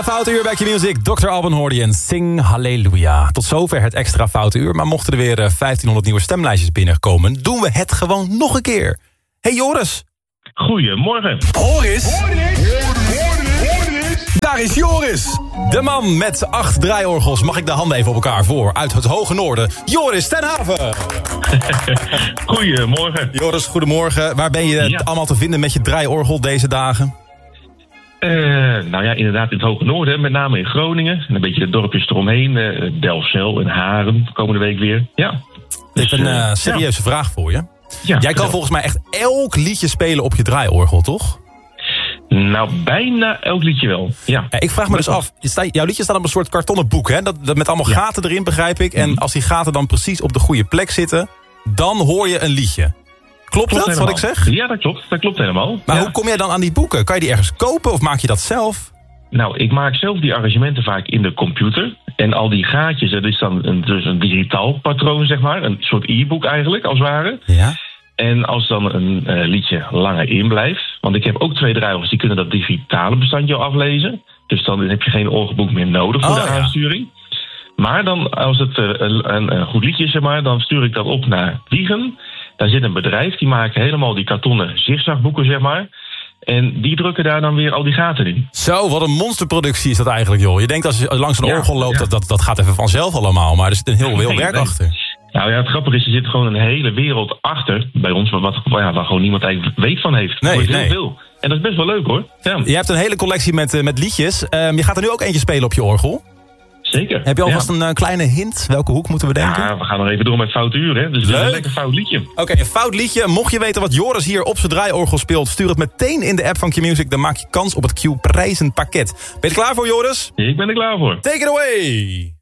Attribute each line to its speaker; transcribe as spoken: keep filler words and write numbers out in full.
Speaker 1: Foute uur bij Q-Music. dokter Alban hoorde je en Sing Halleluja. Tot zover het extra foute uur. Maar mochten er weer vijftienhonderd nieuwe stemlijstjes binnenkomen, doen we het gewoon nog een keer. Hey Joris.
Speaker 2: Goedemorgen.
Speaker 1: Joris. Daar is Joris. De man met acht draaiorgels. Mag ik de handen even op elkaar voor? Uit het hoge noorden. Joris ten Haven.
Speaker 2: Goedemorgen.
Speaker 1: Joris, goedemorgen. Waar ben je
Speaker 2: Ja.
Speaker 1: allemaal te vinden met je draaiorgel deze dagen?
Speaker 2: Uh, nou ja, inderdaad in het Hoge Noorden, met name in Groningen. En een beetje de dorpjes eromheen. Uh, Delfzijl en Haren, komende week weer. Ja.
Speaker 1: Ik heb een uh,
Speaker 2: uh,
Speaker 1: serieuze
Speaker 2: ja.
Speaker 1: vraag voor je.
Speaker 2: Ja,
Speaker 1: Jij kan
Speaker 2: vertel.
Speaker 1: volgens mij echt elk liedje spelen op je draaiorgel, toch?
Speaker 2: Nou, bijna elk liedje wel. Ja.
Speaker 1: Ja, ik vraag me dus af, je sta- jouw liedje staat op een soort kartonnen boek, hè? Dat, dat met allemaal
Speaker 2: Ja.
Speaker 1: gaten erin, begrijp ik. En als die gaten dan precies op de goede plek zitten, dan hoor je een liedje. Klopt,
Speaker 2: Klopt
Speaker 1: dat,
Speaker 2: helemaal.
Speaker 1: wat ik zeg?
Speaker 2: Ja, dat klopt. Dat klopt helemaal.
Speaker 1: Maar
Speaker 2: ja.
Speaker 1: hoe kom jij dan aan die boeken? Kan je die ergens kopen of maak je dat zelf?
Speaker 2: Nou, ik maak zelf die arrangementen vaak in de computer. En al die gaatjes, dat is dan een, dus een digitaal patroon, zeg maar. Een soort e-book eigenlijk, als het ware.
Speaker 1: Ja.
Speaker 2: En als dan een uh, liedje langer in blijft... want ik heb ook twee draaiorgels die kunnen dat digitale bestandje al aflezen. Dus dan heb je geen orgelboek meer nodig voor
Speaker 1: Oh,
Speaker 2: de
Speaker 1: ja.
Speaker 2: aansturing. Maar dan, als het uh, een, een, een goed liedje is, zeg maar... dan stuur ik dat op naar Wiegen. Daar zit een bedrijf, die maken helemaal die kartonnen zigzagboeken, zeg maar... En die drukken daar dan weer al die gaten in.
Speaker 1: Zo, wat een monsterproductie is dat eigenlijk, joh. Je denkt als je langs een
Speaker 2: Ja,
Speaker 1: orgel loopt,
Speaker 2: ja.
Speaker 1: dat, dat, dat gaat even vanzelf allemaal. Maar er zit een heel, heel
Speaker 2: Nee,
Speaker 1: werk
Speaker 2: nee.
Speaker 1: achter.
Speaker 2: Nou ja, het grappige is, er zit gewoon een hele wereld achter bij ons... wat, wat, ja, waar gewoon niemand eigenlijk weet van heeft.
Speaker 1: Nee,
Speaker 2: Er wordt
Speaker 1: nee.
Speaker 2: heel veel. En dat is best wel leuk, hoor. Ja,
Speaker 1: Je hebt een hele collectie met, uh, met liedjes. Um, je gaat er nu ook eentje spelen op je orgel.
Speaker 2: zeker.
Speaker 1: Heb je alvast
Speaker 2: ja.
Speaker 1: een uh, kleine hint? Welke hoek moeten we denken?
Speaker 2: Ja, we gaan nog even door met foute uur, hè. Dus het is
Speaker 1: Leuk.
Speaker 2: een lekker fout liedje.
Speaker 1: Oké, een fout liedje. Mocht je weten wat Joris hier op zijn draaiorgel speelt, stuur het meteen in de app van Q-Music. Dan maak je kans op het Q-prijzenpakket. Ben je er klaar voor, Joris?
Speaker 2: Ik ben er klaar voor.
Speaker 1: Take it away!